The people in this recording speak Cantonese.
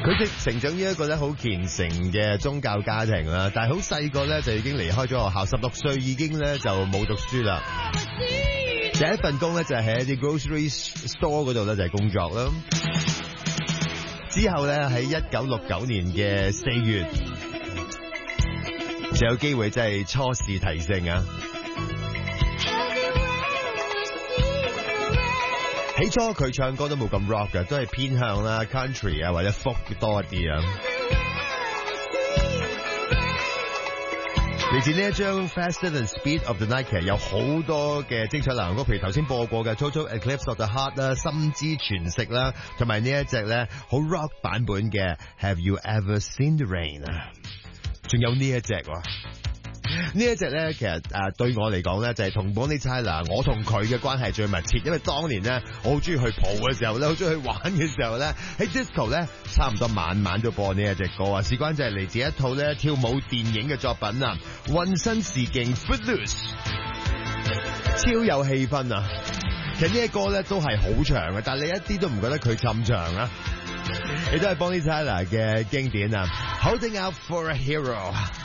佢哋成長於一個咧好虔誠嘅宗教家庭啦，但係好細個咧就已經離開咗學校，16歲已經咧就冇讀書啦。第一份工咧就係喺一啲 grocery store 嗰度咧就係工作啦。之後咧喺1969年嘅4月，就有機會即係初試啼聲啊！起初佢唱歌都冇咁 rock 嘅，都係偏向啦 country 啊或者 folk 多一啲啊。嚟自呢一張 Faster Than Speed of the Night 其實有好多嘅精彩流行歌，譬如頭先播過嘅 Total Eclipse of the Heart 啦、心之全息啦，同埋呢一隻咧好 rock 版本嘅 Have You Ever Seen the Rain 啊，仲有呢一隻喎。呢一隻咧，其實對我嚟講咧，就係同 Bonnie Tyler， 我同佢嘅關係最密切，因為當年咧，我好中意去蒲嘅時候咧，好中意去玩嘅時候咧，喺 disco 咧，差唔多晚晚都播呢一隻歌啊。事關就係嚟自一套咧跳舞電影嘅作品啊，渾身是勁 Footloose， 超有氣氛啊！其實呢一歌咧都係好長嘅，但係你一啲都唔覺得佢咁長啊！亦都係 Bonnie Tyler 嘅經典啊 ，Holding Out for a Hero。